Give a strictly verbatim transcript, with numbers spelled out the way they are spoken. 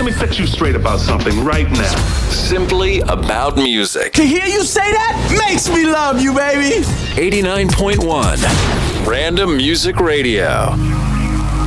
me set you straight about something right now. Simply about music. To hear you say that makes me love you, baby. eighty-nine point one Random Music Radio.